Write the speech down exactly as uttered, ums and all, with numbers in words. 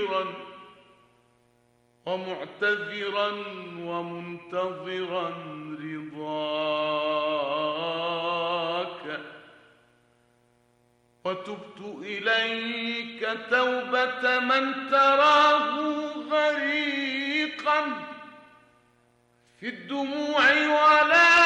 مستغفرا ومعتذرا ومنتظرا رضاك، وتبت إليك توبة من تراه غريقا في الدموع ولا